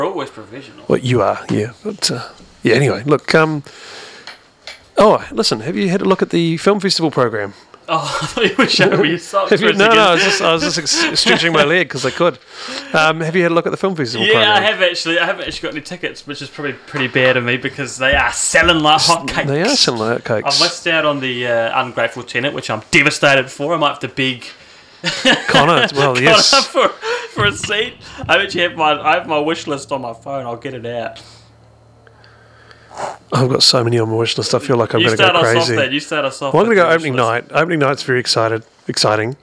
always professional. Well, you are, yeah. But, anyway, look. Listen, have you had a look at the film festival program? Oh, I thought you were showing me your socks. No, I was just stretching my leg because I could. Have you had a look at the film festival program? Yeah, I have actually got any tickets, which is probably pretty bad of me because they are selling like hotcakes. They are selling like hotcakes. I've missed out on the Ungrateful Tenant, which I'm devastated for. I might have to beg Connor, yes. for a seat. I actually have my wish list on my phone. I'll get it out. I've got so many on my wish list. I feel like I'm going to go crazy. You start us off. Well, I'm going to go opening night. Opening night's very exciting.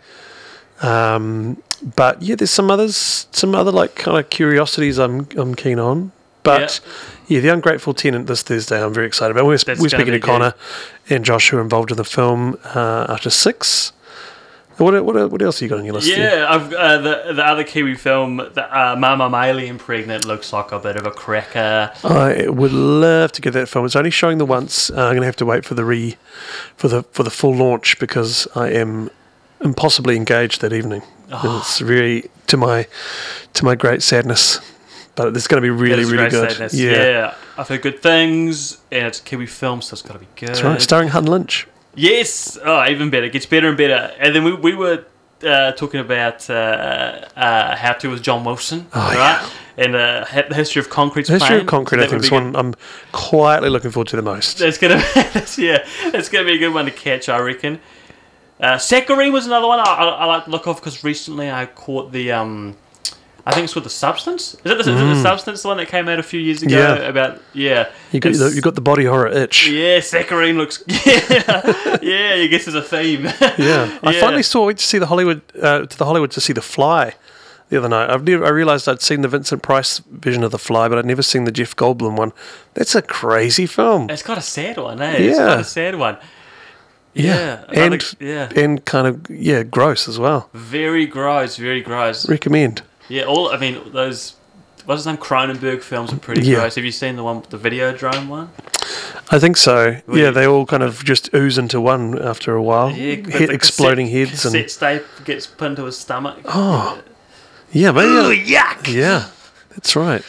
But yeah, there's some other like kind of curiosities I'm keen on. But yeah, The Ungrateful Tenant this Thursday I'm very excited about. We're speaking to Connor and Josh, who are involved in the film after 6. What else have you got on your list? Yeah, I've the other Kiwi film, Mama Alien Pregnant, looks like a bit of a cracker. I would love to get that film. It's only showing the once. I'm going to have to wait for the full launch because I am impossibly engaged that evening. And it's really to my great sadness. But it's going to be really good. Sadness. Yeah, I've heard good things, and it's a Kiwi film, so it's got to be good. That's right, starring Hutton Lynch. Yes, even better. It gets better and better. And then we were talking about How To with John Wilson, right? Yeah. And the History of Concrete. The History of Concrete, I think, is one I'm quietly looking forward to the most. It's gonna be a good one to catch, I reckon. Saccharine was another one I like to look off because recently I caught the I think it's called The Substance. Is it the Substance, the one that came out a few years ago? Yeah. You got the body horror itch. Yeah, Saccharine looks. Yeah, I guess there's a theme. Yeah, I finally went to see the Hollywood to see The Fly the other night. I realised I'd seen the Vincent Price version of The Fly, but I'd never seen the Jeff Goldblum one. That's a crazy film. It's got a sad one, eh? Yeah. It's got a sad one. Yeah, and kind of gross as well. Very gross, very gross. Recommend. Yeah, those, what's his name, Cronenberg films are pretty gross. Have you seen the one, the Videodrome one? I think so. They all kind of just ooze into one after a while. Yeah, exploding heads and cassette tape gets put into his stomach. Oh, yeah, maybe. Ooh, yuck! Yeah, that's right.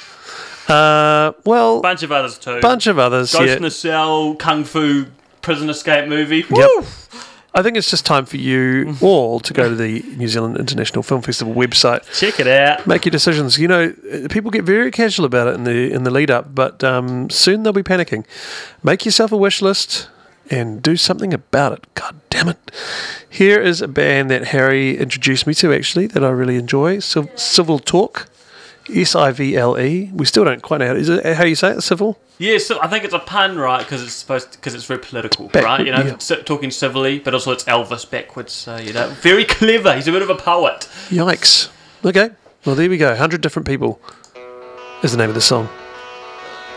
Bunch of others too. Ghost in the Cell, Kung Fu prison escape movie. Yep. Woo! I think it's just time for you all to go to the New Zealand International Film Festival website. Check it out. Make your decisions. You know, people get very casual about it in the lead up, but soon they'll be panicking. Make yourself a wish list and do something about it. God damn it. Here is a band that Harry introduced me to, actually, that I really enjoy. Civil Talk. Sivle. We still don't quite know is it how you say it, civil? Yeah, so I think it's a pun, right? Because it's very political, right? You know, talking civilly, but also it's Elvis backwards. So very clever. He's a bit of a poet. Yikes. Okay, well there we go. 100 Different People is the name of the song.